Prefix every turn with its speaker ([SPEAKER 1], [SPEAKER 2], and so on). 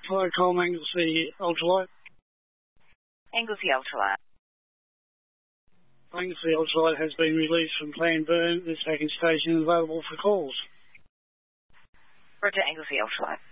[SPEAKER 1] Hello, Colm, Anglesey Ultralight.
[SPEAKER 2] Anglesey Ultralight.
[SPEAKER 1] Anglesey Ultralight has been released from planned burn. This taking station is available for calls.
[SPEAKER 2] Roger, Anglesey Ultralight.